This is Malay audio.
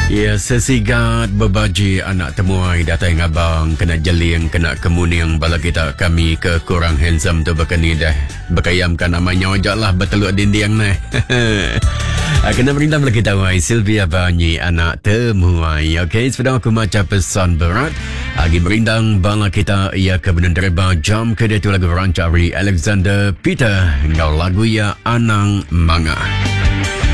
Ya, sesigat bebaji anak temuai datang abang kena jeling kena kemuning bala kita kami ke kurang handsome tu bekani dah bekayamkan namanya ojak lah beteluk dinding nah. Kena perintah bala kita wai Sylvia Banyi anak temuai. Okey, sedang aku macam pesan berat. Agi berindang bala kita ia ke bendereba jam ke dia tu lagu rancari Alexander Peter ngau lagu ya Anang Manga.